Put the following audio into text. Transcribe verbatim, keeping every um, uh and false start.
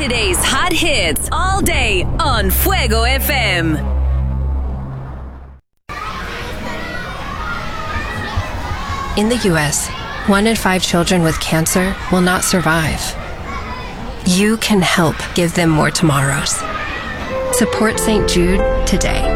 Today's hot hits all day on Fuego F M. In the U S, one in five children with cancer will not survive. You can help give them more tomorrows. Support Saint Jude today.